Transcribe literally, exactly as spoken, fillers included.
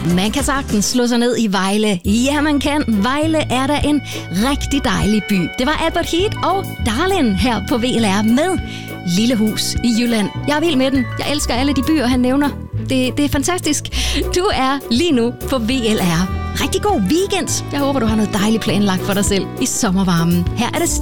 Man kan sagtens slå sig ned i Vejle. Ja, man kan. Vejle er da en rigtig dejlig by. Det var Albert Heat og Darlin her på V L R med Lille Hus i Jylland. Jeg er vild med den. Jeg elsker alle de byer, han nævner. Det, det er fantastisk. Du er lige nu på V L R. Rigtig god weekend. Jeg håber, du har noget dejligt planlagt for dig selv i sommervarmen. Her er det